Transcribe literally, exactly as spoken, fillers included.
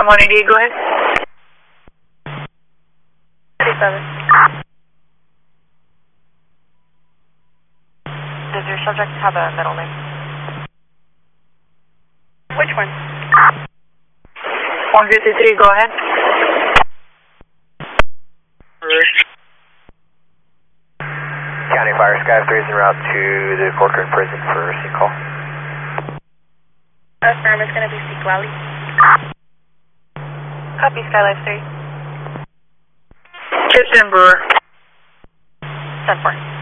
Sam one eighty-eight, go ahead. thirty-seven. Does your subject have a middle name? Which one? one fifty-three, go ahead. County Fire, Sky three is en route to the Corcoran Prison for a call. Affirm, it's going to be Sequally. Copy, Skylife three. Kitchen Brewer. ten four.